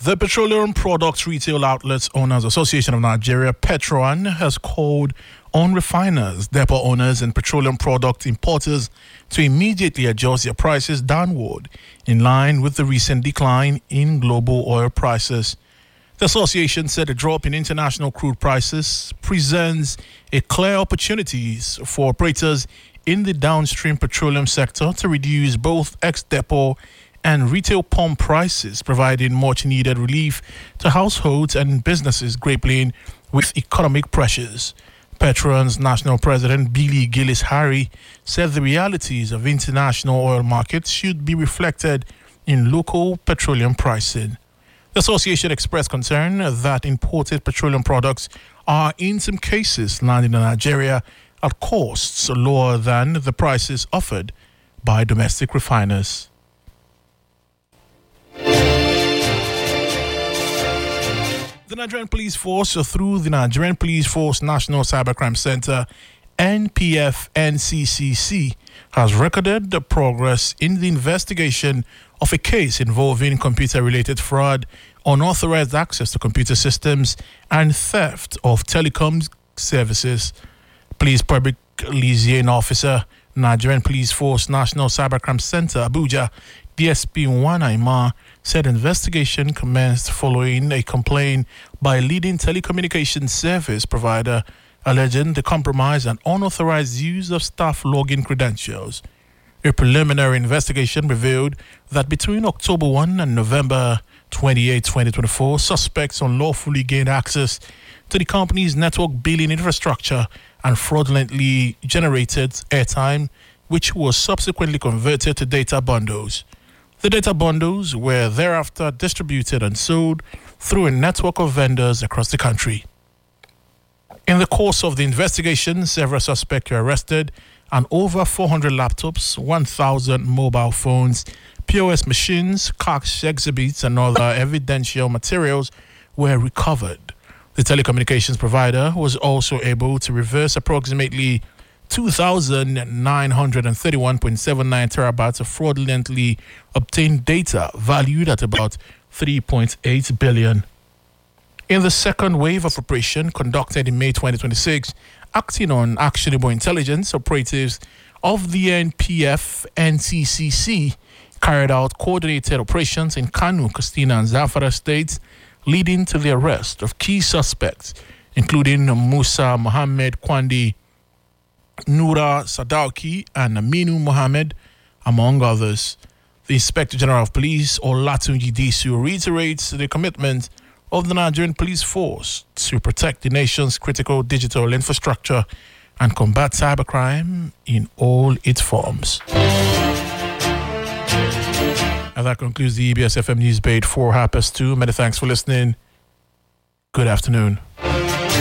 The Petroleum Products Retail Outlets Owners Association of Nigeria, Petron, has called on refiners, depot owners, and petroleum product importers to immediately adjust their prices downward in line with the recent decline in global oil prices. The association said a drop in international crude prices presents a clear opportunities for operators in the downstream petroleum sector to reduce both ex-depot and retail pump prices, providing much-needed relief to households and businesses grappling with economic pressures. Petron's national president, Billy Gillis-Harry, said the realities of international oil markets should be reflected in local petroleum pricing. The association expressed concern that imported petroleum products are in some cases landing in Nigeria at costs lower than the prices offered by domestic refiners. The Nigerian Police Force, through the Nigerian Police Force National Cybercrime Center, NPF-NCCC, has recorded the progress in the investigation of a case involving computer-related fraud, unauthorized access to computer systems, and theft of telecom services. Police Public Liaison Officer, Nigerian Police Force National Cybercrime Center, Abuja, DSP Wanaima, said investigation commenced following a complaint by a leading telecommunications service provider alleging the compromised and unauthorized use of staff login credentials. A preliminary investigation revealed that between October 1 and November 28, 2024, suspects unlawfully gained access to the company's network billing infrastructure and fraudulently generated airtime, which was subsequently converted to data bundles. The data bundles were thereafter distributed and sold through a network of vendors across the country. In the course of the investigation, several suspects were arrested and over 400 laptops, 1,000 mobile phones, POS machines, cash exhibits, and other evidential materials were recovered. The telecommunications provider was also able to reverse approximately 2,931.79 terabytes of fraudulently obtained data valued at about 3.8 billion. In the second wave of operation conducted in May 2026, acting on actionable intelligence, operatives of the NPF-NCCC carried out coordinated operations in Kano, Katsina, and Zamfara states, leading to the arrest of key suspects, including Musa Mohammed Kwandi, Nura Sadauki, and Aminu Mohammed, among others. The Inspector General of Police, Olatunji Disu, reiterates the commitment of the Nigerian Police Force to protect the nation's critical digital infrastructure and combat cybercrime in all its forms. And that concludes the EBS FM News Beat for 2:30. Many thanks for listening. Good afternoon.